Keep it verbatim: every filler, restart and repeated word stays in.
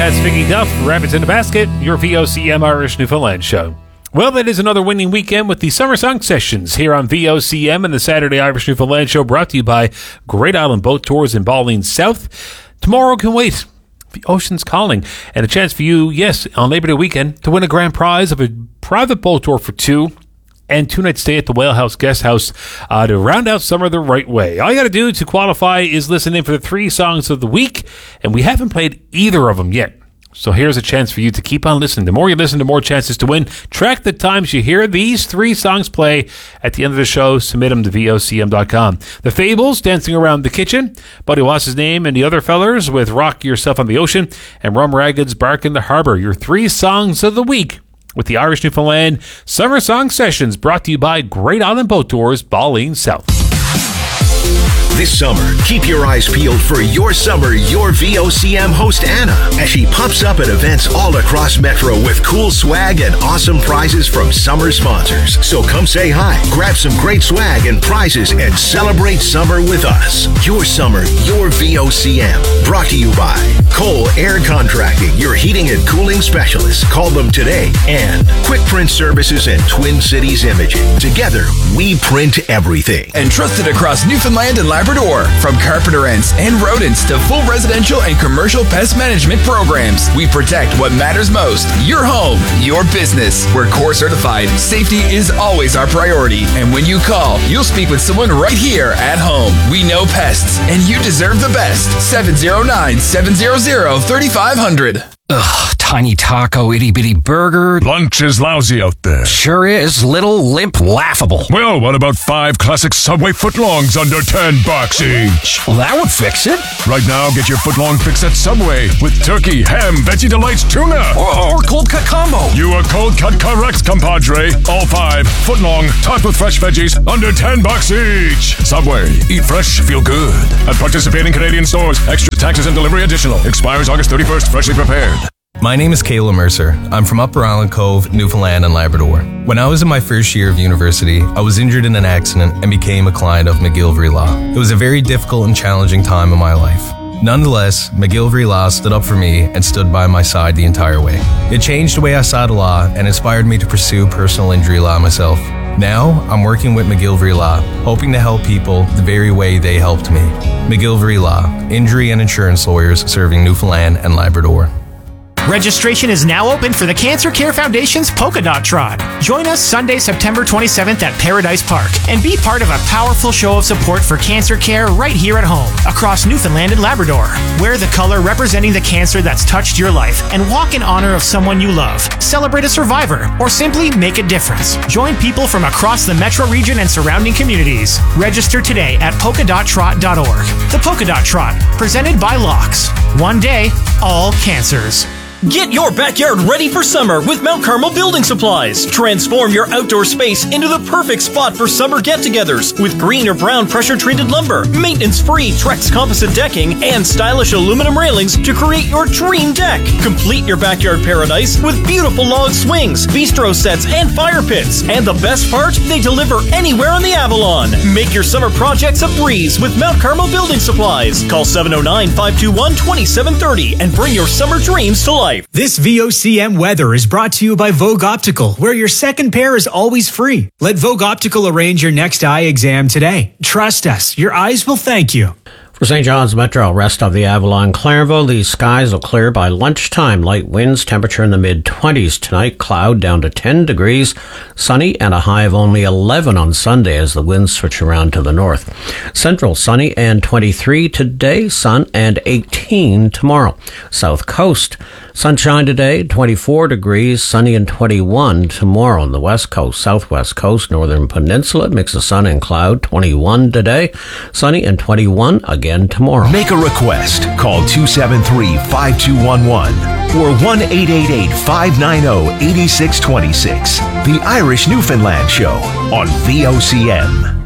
That's Vicky Duff, Rabbits in the Basket, your V O C M Irish Newfoundland show. Well, it is another winning weekend with the Summer Song Sessions here on V O C M and the Saturday Irish Newfoundland show, brought to you by Great Island Boat Tours in Ballyne South. Tomorrow can wait. The ocean's calling, and a chance for you, yes, on Labor Day weekend, to win a grand prize of a private boat tour for two and two-night stay at the Whale House Guest House uh, to round out summer the right way. All you got to do to qualify is listen in for the three songs of the week, and we haven't played either of them yet. So here's a chance for you to keep on listening. The more you listen, the more chances to win. Track the times you hear these three songs play at the end of the show. Submit them to V O C M dot com. The Fables, Dancing Around the Kitchen, Buddy What's His Name, and the Other Fellers with Rock Yourself on the Ocean, and Rum Ragged's Bark in the Harbor. Your three songs of the week with the Irish Newfoundland Summer Song Sessions, brought to you by Great Island Boat Tours, Ballyne South. This summer, keep your eyes peeled for Your Summer, Your V O C M host Anna, as she pops up at events all across Metro with cool swag and awesome prizes from summer sponsors. So come say hi, grab some great swag and prizes, and celebrate summer with us. Your Summer, Your V O C M, brought to you by Cole Air Contracting, your heating and cooling specialist. Call them today. And Quick Print Services and Twin Cities Imaging. Together, we print everything. And trusted across Newfoundland and Labrador. From carpenter ants and rodents to full residential and commercial pest management programs, we protect what matters most: your home, your business. We're core certified. Safety is always our priority. And when you call, you'll speak with someone right here at home. We know pests, and you deserve the best. seven oh nine, seven hundred, thirty-five hundred. Ugh, tiny taco, itty bitty burger. Lunch is lousy out there. Sure is. Little, limp, laughable. Well, what about five classic Subway footlongs under ten bucks each? Well, that would fix it. Right now, get your footlong fix at Subway with turkey, ham, veggie delights, tuna. Or, or cold cut combo. You are cold cut correct, compadre. All five footlong, topped with fresh veggies, under ten bucks each. Subway. Eat fresh, feel good. At participating Canadian stores. Extra taxes and delivery additional. Expires August thirty-first. Freshly prepared. My name is Kayla Mercer. I'm from Upper Island Cove, Newfoundland and Labrador. When I was in my first year of university, I was injured in an accident and became a client of McGillivray Law. It was a very difficult and challenging time in my life. Nonetheless, McGillivray Law stood up for me and stood by my side the entire way. It changed the way I saw the law and inspired me to pursue personal injury law myself. Now, I'm working with McGillivray Law, hoping to help people the very way they helped me. McGillivray Law, injury and insurance lawyers serving Newfoundland and Labrador. Registration is now open for the Cancer Care Foundation's Polka Dot Trot. Join us Sunday, September twenty-seventh at Paradise Park and be part of a powerful show of support for cancer care right here at home, across Newfoundland and Labrador. Wear the color representing the cancer that's touched your life and walk in honor of someone you love. Celebrate a survivor or simply make a difference. Join people from across the metro region and surrounding communities. Register today at polka dot trot dot org. The Polka Dot Trot, presented by Locks. One day, all cancers. Get your backyard ready for summer with Mount Carmel Building Supplies. Transform your outdoor space into the perfect spot for summer get-togethers with green or brown pressure-treated lumber, maintenance-free Trex composite decking, and stylish aluminum railings to create your dream deck. Complete your backyard paradise with beautiful log swings, bistro sets, and fire pits. And the best part, they deliver anywhere on the Avalon. Make your summer projects a breeze with Mount Carmel Building Supplies. Call seven oh nine, five two one, two seven three oh and bring your summer dreams to life. This V O C M weather is brought to you by Vogue Optical, where your second pair is always free. Let Vogue Optical arrange your next eye exam today. Trust us, your eyes will thank you. For Saint John's Metro, rest of the Avalon, Clarenville, these skies will clear by lunchtime. Light winds, temperature in the mid-twenties tonight. Cloud down to ten degrees. Sunny and a high of only eleven on Sunday as the winds switch around to the north. Central, sunny and twenty-three today. Sun and eighteen tomorrow. South Coast, sunshine today, twenty-four degrees. Sunny and twenty-one tomorrow on the west coast. Southwest coast, northern peninsula, mix of sun and cloud, twenty-one today. Sunny and twenty-one again tomorrow. Make a request. Call two seven three, five two one one or one eight eight eight, five nine zero, eight six two six. The Irish Newfoundland Show on V O C M.